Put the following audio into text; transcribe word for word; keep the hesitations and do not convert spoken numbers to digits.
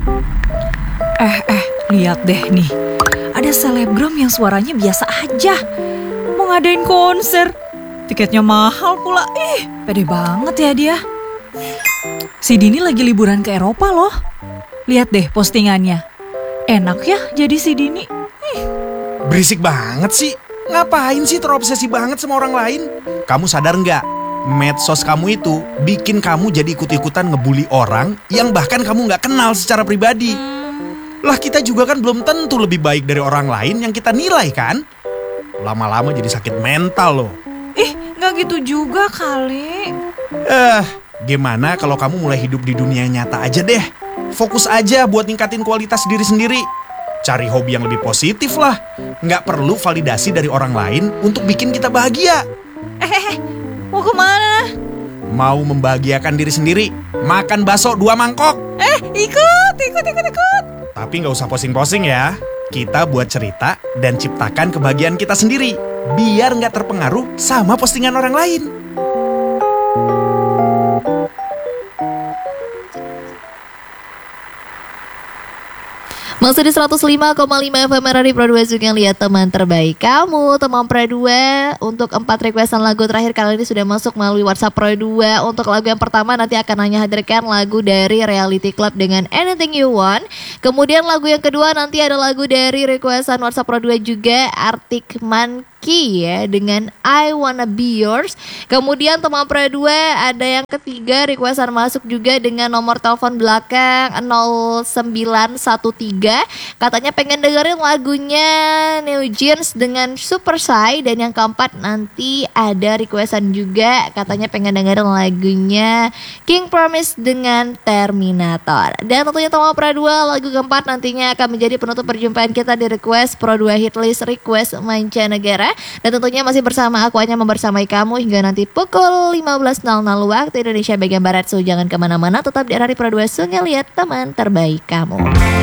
Eh, eh, lihat deh nih. Ada selebgram yang suaranya biasa aja. Mau ngadain konser. Tiketnya mahal pula. Ih, pede banget ya dia. Si Dini lagi liburan ke Eropa loh. Lihat deh postingannya. Enak ya jadi si Dini. Ih. Berisik banget sih. Ngapain sih terobsesi banget sama orang lain? Kamu sadar nggak? Medsos kamu itu bikin kamu jadi ikut-ikutan ngebully orang yang bahkan kamu nggak kenal secara pribadi. Lah kita juga kan belum tentu lebih baik dari orang lain yang kita nilai kan? Lama-lama jadi sakit mental loh. Ih, nggak gitu juga kali. Eh, gimana kalau kamu mulai hidup di dunia nyata aja deh. Fokus aja buat ningkatin kualitas diri sendiri. Cari hobi yang lebih positif lah. Nggak perlu validasi dari orang lain untuk bikin kita bahagia. Eh, eh, eh, mau kemana? Mau membahagiakan diri sendiri. Makan bakso dua mangkok. Eh, ikut, ikut, ikut, ikut. Tapi nggak usah posing-posing ya. Kita buat cerita dan ciptakan kebahagiaan kita sendiri. Biar nggak terpengaruh sama postingan orang lain. Masih di seratus lima koma lima F M Radio Pro dua juga lihat teman terbaik kamu, teman Pro dua. Untuk empat requestan lagu terakhir kali ini sudah masuk melalui WhatsApp Pro dua. Untuk lagu yang pertama nanti akan hanya hadirkan lagu dari Reality Club dengan Anything You Want. Kemudian lagu yang kedua nanti ada lagu dari requestan WhatsApp Pro dua juga, Arctic Monkey ya dengan I Wanna Be Yours. Kemudian teman Pro dua ada yang ketiga requestan masuk juga dengan nomor telepon belakang nol sembilan satu tiga. Katanya pengen dengerin lagunya New Jeans dengan Super Shy. Dan yang keempat nanti ada requestan juga, katanya pengen dengerin lagunya King Promise dengan Terminator. Dan tentunya teman Pro dua lagu keempat nantinya akan menjadi penutup perjumpaan kita di request Pro dua Hitlist Request Mancanegara. Dan tentunya masih bersama aku hanya membersamai kamu hingga nanti pukul lima belas nol nol waktu Indonesia bagian Barat. So jangan kemana-mana, tetap di Radio Pro dua Sungai Lihat teman terbaik kamu.